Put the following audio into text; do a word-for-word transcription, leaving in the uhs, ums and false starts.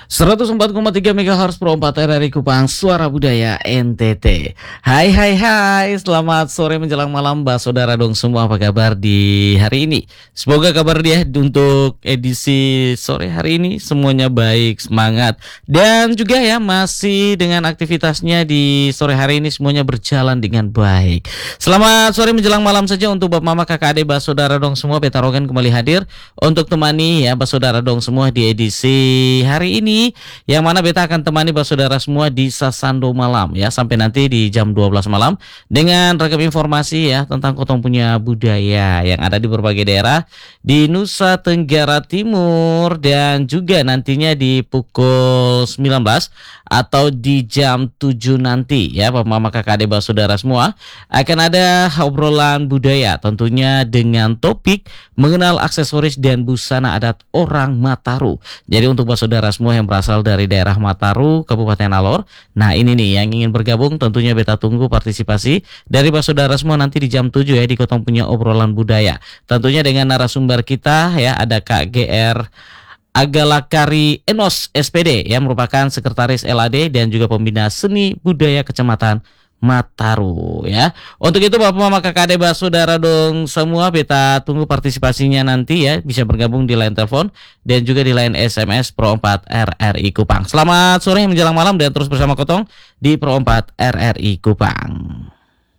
seratus empat koma tiga megahertz Pro empat R R I Kupang, Suara Budaya N T T. Hai hai hai, selamat sore menjelang malam Mbak Saudara dong semua, apa kabar di hari ini? Semoga kabar dia untuk edisi sore hari ini semuanya baik, semangat. Dan juga ya masih dengan aktivitasnya di sore hari ini semuanya berjalan dengan baik. Selamat sore menjelang malam saja untuk Bapak Mama Kakak Adik Mbak Saudara dong semua. Beta Rogan kembali hadir untuk temani ya Mbak Saudara dong semua di edisi hari ini, yang mana beta akan temani Mbak Saudara semua di Sasando malam ya sampai nanti di jam dua belas malam dengan ragam informasi ya tentang Kotong punya budaya yang ada di berbagai daerah di Nusa Tenggara Timur, dan juga nantinya di pukul sembilan belas atau di jam tujuh nanti ya Bapak Mama Kakak Adik Mbak Saudara semua akan ada obrolan budaya tentunya dengan topik mengenal aksesoris dan busana adat orang Mataru. Jadi untuk Mbak Saudara semua yang berasal dari daerah Mataru, Kabupaten Alor, nah ini nih yang ingin bergabung, tentunya beta tunggu partisipasi dari Mbak Saudara semua nanti di jam tujuh ya di Kotong punya obrolan budaya. Tentunya dengan narasumber kita ya ada Kak G R Agalakari Enos S P D yang merupakan sekretaris L A D dan juga pembina seni budaya Kecamatan Mataru ya. Untuk itu Bapak Mama Kakak Adik Mbak Saudara dong semua, beta tunggu partisipasinya nanti ya, bisa bergabung di line telepon dan juga di line S M S Pro empat R R I Kupang. Selamat sore menjelang malam dan terus bersama Kotong di Pro empat R R I Kupang.